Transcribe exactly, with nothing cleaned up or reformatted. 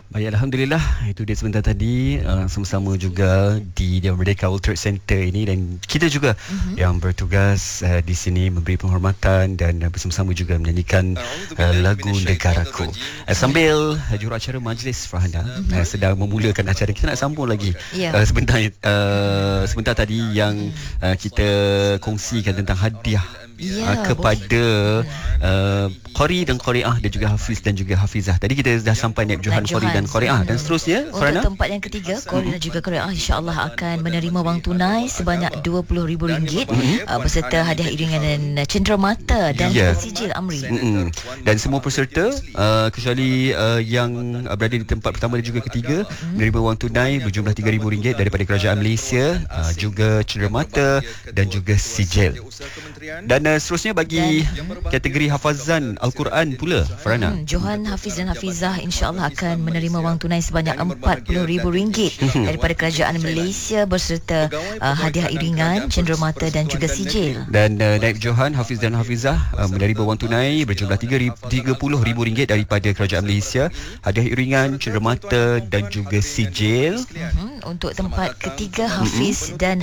Baik, Alhamdulillah. Itu dia sebentar tadi uh, sama-sama juga di Dewan Merdeka World Trade Center ini, dan kita juga uh-huh. yang bertugas uh, di sini memberi penghormatan dan uh, bersama-sama juga menyanyikan uh, lagu Negaraku. Uh, sambil uh, juruacara majlis Farhana uh-huh. uh, sedang memulakan acara, kita nak sambung lagi yeah. uh, sebentar uh, sebentar tadi yang uh, kita kongsikan tentang hadiah Ya, uh, kepada uh, Qori dan Qori'ah dan juga Hafiz dan juga Hafizah. Tadi kita dah sampai Naib Johan, Qori dan Qori'ah, dan seterusnya untuk Farana? Tempat yang ketiga, Qori dan juga Qori'ah insya-Allah akan menerima wang tunai sebanyak dua puluh ribu ringgit mm-hmm. uh, beserta hadiah iringan dan cenderamata dan yeah. sijil Amri. Mm-hmm. Dan semua peserta uh, kecuali uh, yang uh, berada di tempat pertama dan juga ketiga mm-hmm. menerima wang tunai berjumlah tiga ribu ringgit daripada Kerajaan Malaysia, uh, juga cenderamata dan juga sijil. Dan uh, seterusnya bagi dan, kategori hafazan Al-Quran pula, Farana. Hmm, Johan, Hafiz dan Hafizah insya-Allah akan menerima wang tunai sebanyak empat puluh ribu ringgit daripada Kerajaan Malaysia beserta uh, hadiah iringan, cenderamata dan juga sijil. Dan uh, Naib Johan, Hafiz dan Hafizah uh, menerima wang tunai berjumlah tiga puluh ribu ringgit daripada Kerajaan Malaysia, hadiah iringan, cenderamata dan juga sijil. Hmm, untuk tempat ketiga, Hafiz dan